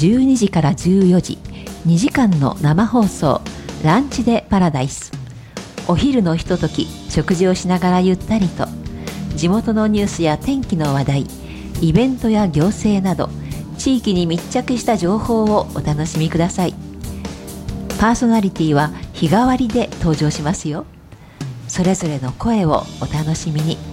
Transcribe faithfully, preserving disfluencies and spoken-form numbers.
じゅうにじからじゅうよじ、にじかんの生放送、ランチでパラダイス。お昼のひととき、食事をしながらゆったりと、地元のニュースや天気の話題、イベントや行政など、地域に密着した情報をお楽しみください。パーソナリティは日替わりで登場しますよ。それぞれの声をお楽しみに。